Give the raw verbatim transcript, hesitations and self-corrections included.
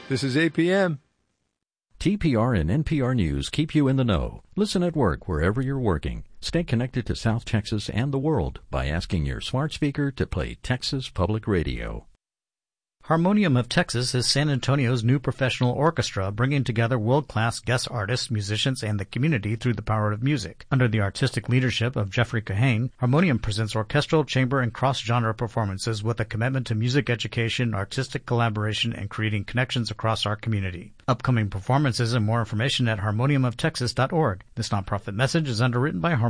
This is A P M. T P R and N P R News keep you in the know. Listen at work wherever you're working. Stay connected to South Texas and the world by asking your smart speaker to play Texas Public Radio. Harmonium of Texas is San Antonio's new professional orchestra, bringing together world-class guest artists, musicians, and the community through the power of music. Under the artistic leadership of Jeffrey Kahane, Harmonium presents orchestral, chamber, and cross-genre performances with a commitment to music education, artistic collaboration, and creating connections across our community. Upcoming performances and more information at harmonium of texas dot org. This nonprofit message is underwritten by Harmonium.